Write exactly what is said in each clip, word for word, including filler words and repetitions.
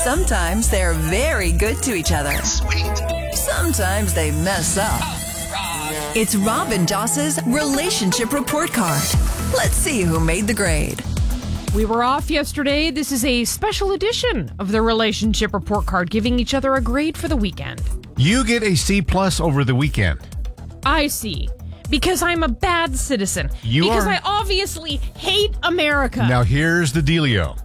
Sometimes they're very good to each other. Sweet. Sometimes they mess up. It's Rob and Joss's Relationship Report Card. Let's see who made the grade. We were off yesterday. This is a special edition of the Relationship Report Card, giving each other a grade for the weekend. You get a C plus over the weekend. I see. Because I'm a bad citizen. You because are. I obviously hate America. Now here's the dealio.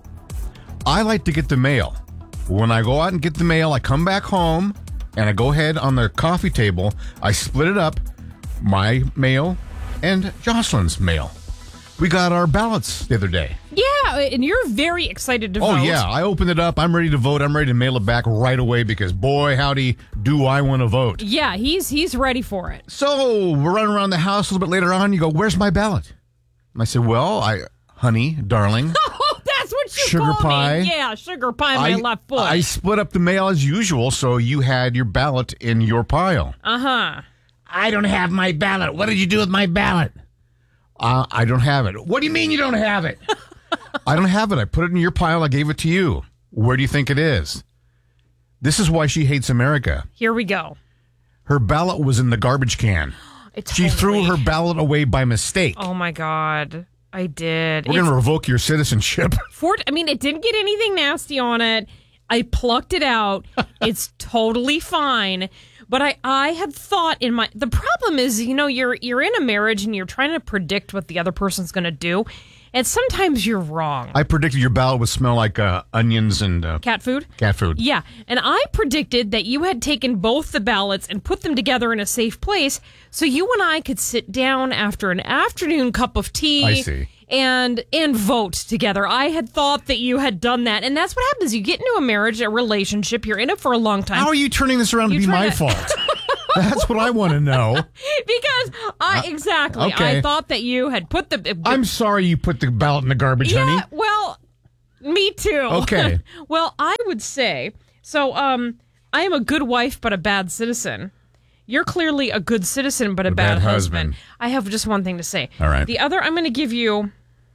I like to get the mail. When I go out and get the mail, I come back home and I go ahead on the coffee table. I split it up, my mail and Jocelyn's mail. We got our ballots the other day. Yeah, and you're very excited to oh, vote. Oh, yeah. I opened it up. I'm ready to vote. I'm ready to mail it back right away because, boy, howdy, do I want to vote. Yeah, he's he's ready for it. So we're running around the house a little bit later on. You go, where's my ballot? And I said, well, I, honey, darling. Oh, that's what you Sugar call pie. me. Yeah, sugar pie in my I, left foot. I split up the mail as usual, so you had your ballot in your pile. Uh-huh. I don't have my ballot. What did you do with my ballot? Uh, I don't have it. What do you mean you don't have it? I don't have it. I put it in your pile. I gave it to you. Where do you think it is? This is why she hates America. Here we go. Her ballot was in the garbage can. It's she totally... threw her ballot away by mistake. Oh, my God. I did. We're going to revoke your citizenship. Fort, I mean, it didn't get anything nasty on it. I plucked it out. It's totally fine. But I, I had thought in my... The problem is, you know, you're you're in a marriage and you're trying to predict what the other person's going to do. And sometimes you're wrong. I predicted your ballot would smell like uh, onions and... Uh, cat food? Cat food. Yeah. And I predicted that you had taken both the ballots and put them together in a safe place so you and I could sit down after an afternoon cup of tea... I see. And and vote together. I had thought that you had done that. And that's what happens. You get into a marriage, a relationship. You're in it for a long time. How are you turning this around to you be my to- fault? That's what I want to know. Because I, exactly. okay. I thought that you had put the... I'm sorry you put the ballot in the garbage, yeah, honey. well, me too. Okay. Well, I would say, so um, I am a good wife but a bad citizen. You're clearly a good citizen but a, A bad, bad husband. husband. I have just one thing to say. All right. The other, I'm going to give you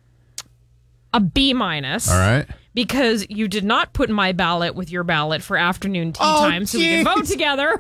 a B minus. All right. Because you did not put my ballot with your ballot for afternoon tea Oh, time so we can geez. vote together.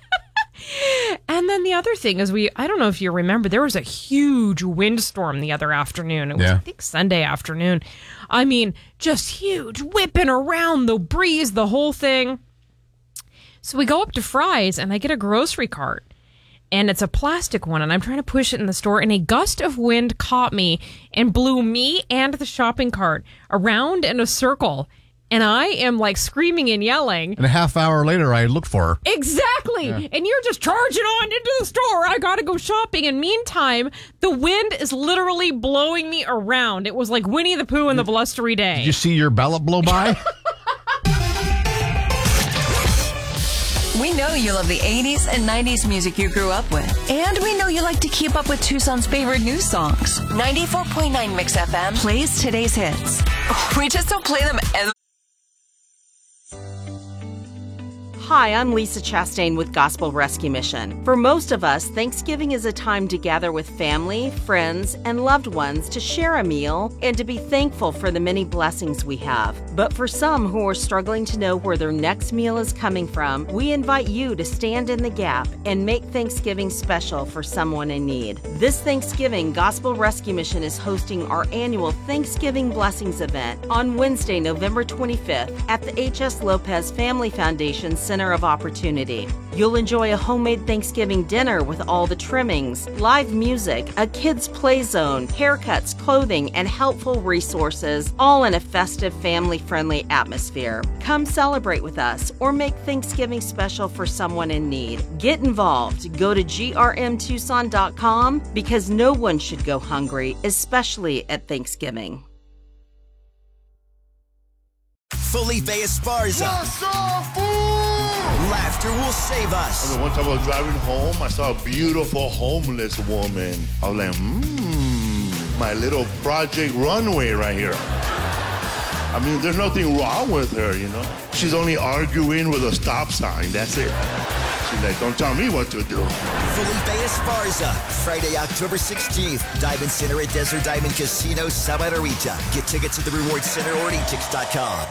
And then the other thing is, we I don't know if you remember, there was a huge windstorm the other afternoon. It was, Yeah. I think, Sunday afternoon. I mean, just huge, whipping around, the breeze, the whole thing. So we go up to Fry's, and I get a grocery cart. And it's a plastic one, and I'm trying to push it in the store, and a gust of wind caught me and blew me and the shopping cart around in a circle. And I am, like, screaming and yelling. And a half hour later, I look for her. Exactly. Yeah. And you're just charging on into the store. I got to go shopping. And meantime, the wind is literally blowing me around. It was like Winnie the Pooh in the blustery day. Did you see your ballot blow by? We know you love the eighties and nineties music you grew up with. And we know you like to keep up with Tucson's favorite news songs. ninety-four point nine Mix F M plays today's hits. We just don't play them every... Hi, I'm Lisa Chastain with Gospel Rescue Mission. For most of us, Thanksgiving is a time to gather with family, friends, and loved ones to share a meal and to be thankful for the many blessings we have. But for some who are struggling to know where their next meal is coming from, we invite you to stand in the gap and make Thanksgiving special for someone in need. This Thanksgiving, Gospel Rescue Mission is hosting our annual Thanksgiving Blessings event on Wednesday, November twenty-fifth at the H S. Lopez Family Foundation Center of Opportunity. You'll enjoy a homemade Thanksgiving dinner with all the trimmings, live music, a kids' play zone, haircuts, clothing, and helpful resources, all in a festive, family-friendly atmosphere. Come celebrate with us or make Thanksgiving special for someone in need. Get involved. Go to G R M Tucson dot com because no one should go hungry, especially at Thanksgiving. Felipe Esparza. What's up, fool? Laughter will save us. I mean, one time I was driving home, I saw a beautiful homeless woman. I was like, mmm, my little project runway right here. I mean, there's nothing wrong with her, you know? She's only arguing with a stop sign, that's it. She's like, don't tell me what to do. Felipe Esparza, Friday, October sixteenth. Diamond Center at Desert Diamond Casino, Santa Rita. Get tickets at the Reward Center or e tix dot com.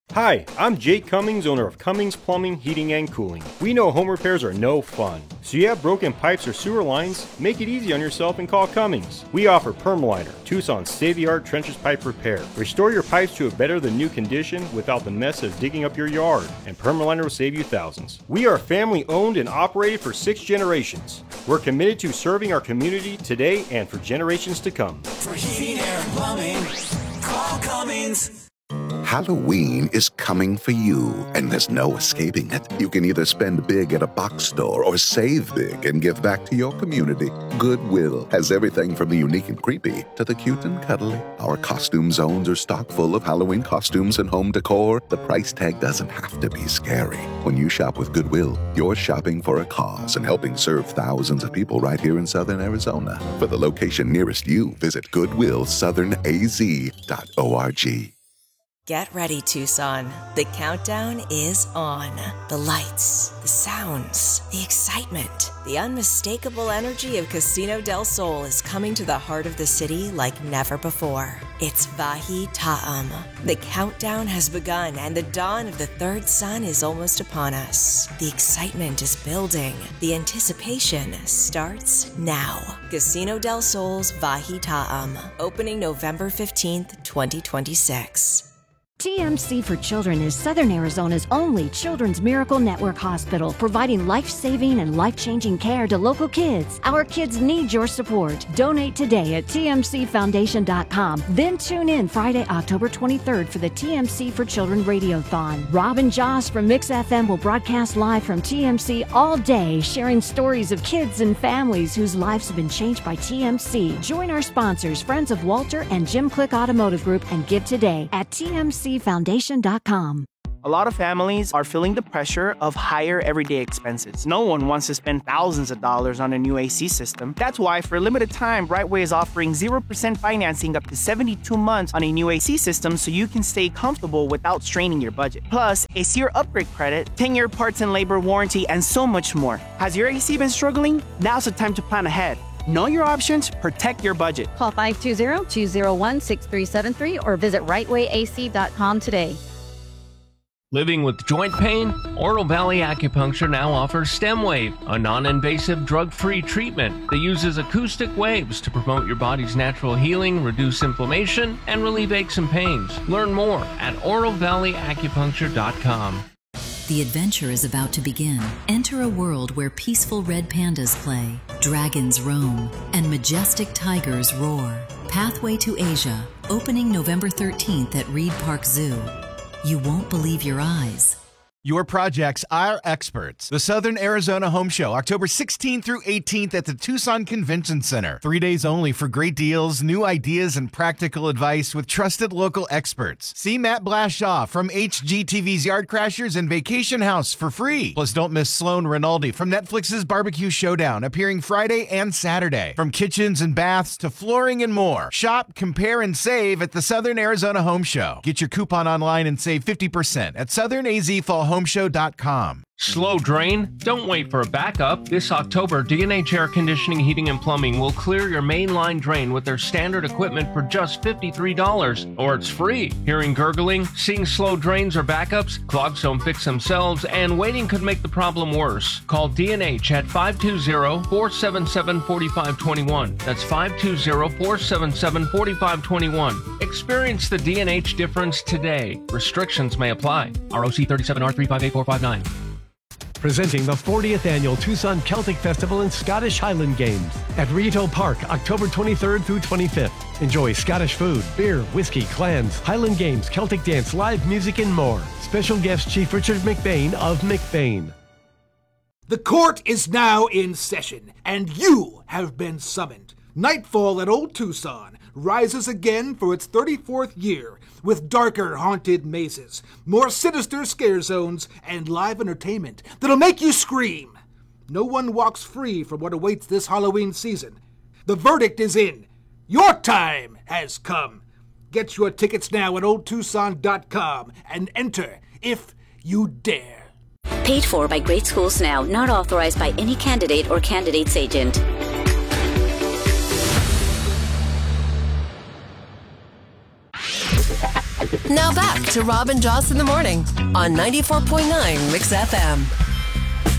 Hi, I'm Jake Cummings, owner of Cummings Plumbing, Heating, and Cooling. We know home repairs are no fun. So you have broken pipes or sewer lines? Make it easy on yourself and call Cummings. We offer Permaliner, Tucson's state-of-the-art trenches pipe repair. Restore your pipes to a better than new condition without the mess of digging up your yard, and Permaliner will save you thousands. We are family owned and operated for six generations. We're committed to serving our community today and for generations to come. For heating, air, and plumbing, call Cummings. Halloween is coming for you, and there's no escaping it. You can either spend big at a box store or save big and give back to your community. Goodwill has everything from the unique and creepy to the cute and cuddly. Our costume zones are stocked full of Halloween costumes and home decor. The price tag doesn't have to be scary. When you shop with Goodwill, you're shopping for a cause and helping serve thousands of people right here in Southern Arizona. For the location nearest you, visit goodwill southern a z dot org. Get ready, Tucson. The countdown is on. The lights, the sounds, the excitement, the unmistakable energy of Casino del Sol is coming to the heart of the city like never before. It's Vahi Ta'am. The countdown has begun and the dawn of the third sun is almost upon us. The excitement is building. The anticipation starts now. Casino del Sol's Vahi Ta'am, opening November fifteenth, twenty twenty-six. T M C for Children is Southern Arizona's only Children's Miracle Network hospital, providing life-saving and life-changing care to local kids. Our kids need your support. Donate today at T M C foundation dot com. Then tune in Friday, October twenty-third for the T M C for Children Radiothon. Rob and Joss from Mix F M will broadcast live from T M C all day, sharing stories of kids and families whose lives have been changed by T M C. Join our sponsors, Friends of Walter and Jim Click Automotive Group, and give today at T M C foundation dot com. A lot of families are feeling the pressure of higher everyday expenses. No one wants to spend thousands of dollars on a new A C system. That's why for a limited time, Brightway is offering zero percent financing up to seventy-two months on a new A C system so you can stay comfortable without straining your budget. Plus, a SEER upgrade credit, ten-year parts and labor warranty, and so much more. Has your A C been struggling? Now's the time to plan ahead. Know your options, protect your budget. Call five two zero, two zero one, six three seven three or visit right way a c dot com today. Living with joint pain? Oro Valley Acupuncture now offers StemWave, a non-invasive drug-free treatment that uses acoustic waves to promote your body's natural healing, reduce inflammation, and relieve aches and pains. Learn more at oro valley acupuncture dot com. The adventure is about to begin. Enter a world where peaceful red pandas play, dragons roam, and majestic tigers roar. Pathway to Asia, opening November thirteenth at Reed Park Zoo. You won't believe your eyes. Your projects, our experts. The Southern Arizona Home Show, October sixteenth through eighteenth at the Tucson Convention Center. Three days only for great deals, new ideas, and practical advice with trusted local experts. See Matt Blashaw from H G T V's Yard Crashers and Vacation House for free. Plus, don't miss Sloan Rinaldi from Netflix's Barbecue Showdown, appearing Friday and Saturday. From kitchens and baths to flooring and more. Shop, compare, and save at the Southern Arizona Home Show. Get your coupon online and save fifty percent at southern a z fall home show dot com. Slow drain? Don't wait for a backup. This October, D and H Air Conditioning, Heating, and Plumbing will clear your mainline drain with their standard equipment for just fifty-three dollars, or it's free. Hearing gurgling, seeing slow drains or backups? Clogs don't fix themselves, and waiting could make the problem worse. Call D and H at five two zero, four seven seven, four five two one. That's five two zero, four seven seven, four five two one. Experience the D and H difference today. Restrictions may apply. R O C thirty-seven R three five eight four five nine. Presenting the fortieth Annual Tucson Celtic Festival and Scottish Highland Games at Rito Park, October twenty-third through twenty-fifth. Enjoy Scottish food, beer, whiskey, clans, Highland Games, Celtic dance, live music, and more. Special guest Chief Richard McBain of McBain. The court is now in session, and you have been summoned. Nightfall at Old Tucson rises again for its thirty-fourth year, with darker haunted mazes, more sinister scare zones, and live entertainment that'll make you scream. No one walks free from what awaits this Halloween season. The verdict is in. Your time has come. Get your tickets now at old tucson dot com and enter if you dare. Paid for by Great Schools Now, not authorized by any candidate or candidate's agent. Now back to Rob and Joss in the morning on ninety-four point nine Mix F M.